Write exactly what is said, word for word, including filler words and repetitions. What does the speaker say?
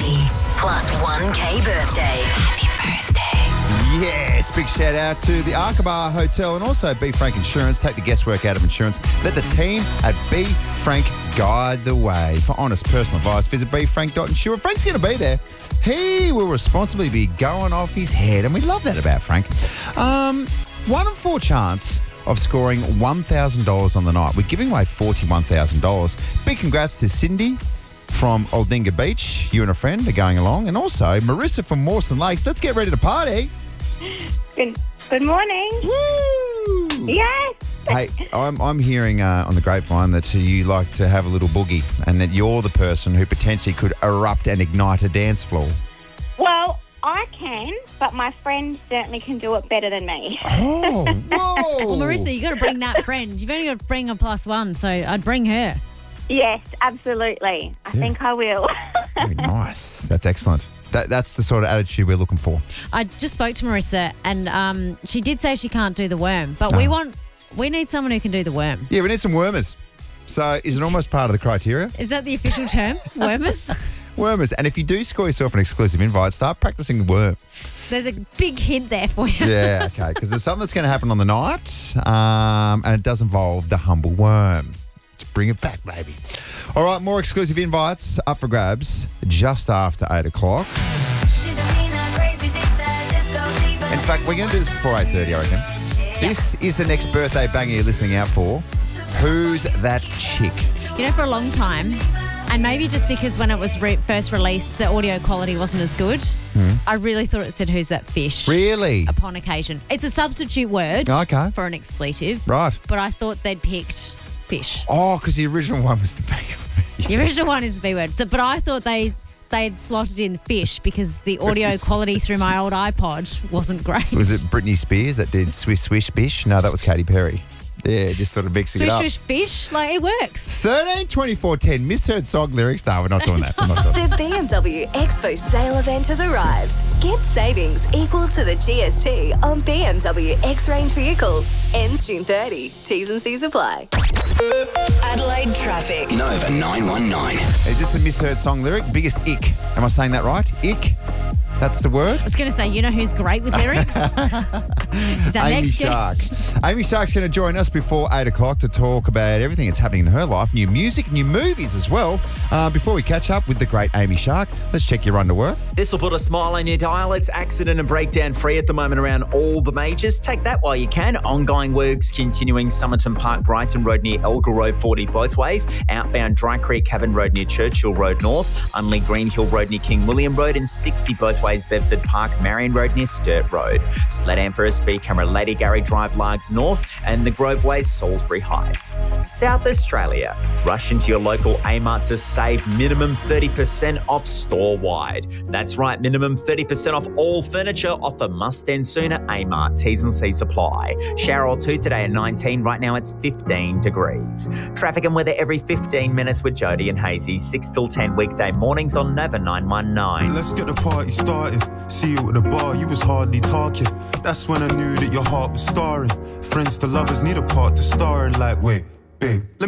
forty plus one K birthday. Happy birthday. Yes, big shout out to the Arkabar Hotel and also B. Frank Insurance. Take the guesswork out of insurance. Let the team at B. Frank guide the way. For honest personal advice, visit b frank dot insure. Frank's going to be there. He will responsibly be going off his head, and we love that about Frank. Um, one in four chance of scoring one thousand dollars on the night. We're giving away forty-one thousand dollars. Big congrats to Cindy from Aldinga Beach. You and a friend are going along. And also Marissa from Mawson Lakes. Let's get ready to party. Good, good morning. Woo! Yes. Hey, I'm I'm hearing uh, on the grapevine that you like to have a little boogie and that you're the person who potentially could erupt and ignite a dance floor. Well, I can, but my friend certainly can do it better than me. Oh, whoa. Well, Marissa, you got to bring that friend. You've only got to bring a plus one, so I'd bring her. Yes, absolutely. I Yeah. think I will. Very nice. That's excellent. That, that's the sort of attitude we're looking for. I just spoke to Marissa, and um, she did say she can't do the worm, but we Oh. want we need someone who can do the worm. Yeah, we need some wormers. So is it almost part of the criteria? Is that the official term, wormers? Wormers. And if you do score yourself an exclusive invite, start practicing the worm. There's a big hint there for you. Yeah, okay. Because there's something that's going to happen on the night, um, and it does involve the humble worm. Let's bring it back, baby. All right, more exclusive invites up for grabs just after eight o'clock. In fact, we're going to do this before eight thirty, I reckon. This is the next birthday banger you're listening out for. Who's that chick? You know, for a long time, and maybe just because when it was re- first released, the audio quality wasn't as good, I really thought it said, "Who's that fish?" Really? Upon occasion. It's a substitute word Okay. for an expletive, Right. but I thought they'd picked fish. Oh, because the original one was the banger. The original one is the B word. So, but I thought they they'd slotted in fish because the audio quality through my old iPod wasn't great. Was it Britney Spears that did Swish Swish Bish? No, that was Katy Perry. Yeah, just sort of mixing Swish it up. swish fish? Like, it works. thirteen twenty-four ten misheard song lyrics. No, we're not doing that. We're not doing that. The B M W Expo sale event has arrived. Get savings equal to the G S T on B M W X-Range vehicles. Ends June thirtieth. T's and C's apply. Adelaide traffic. Nova nine one nine. Is this a misheard song lyric? Biggest ick. Am I saying that right? Ick? That's the word? I was going to say, you know who's great with lyrics? Is that Amy next Sharks. guest? Amy Sharks going to join us before eight o'clock to talk about everything that's happening in her life, new music, new movies as well. Uh, before we catch up with the great Amy Shark, let's check your underwear. This will put a smile on your dial. It's accident and breakdown free at the moment around all the majors. Take that while you can. Ongoing works continuing Somerton Park, Brighton Road near Elgar Road, forty both ways. Outbound Dry Creek Cavern Road near Churchill Road North. Unley Green Hill Road near King William Road and sixty both ways Bedford Park, Marion Road near Sturt Road. Sledam for a speed camera, Lady Gary Drive, Largs North and the Grove Way, Salisbury Heights. South Australia. Rush into your local A-Mart to save minimum thirty percent off store-wide. That's right, minimum thirty percent off all furniture. Offer must end sooner. A-Mart, T's and C's apply. Shower or two today at nineteen. Right now it's fifteen degrees. Traffic and weather every fifteen minutes with Jody and Hazy. six till ten weekday mornings on Nova nine one nine. Let's get the party started. See you at the bar, you was hardly talking. That's when I knew that your heart was scarring. Friends to lovers need a part to star in. Like, wait, babe, let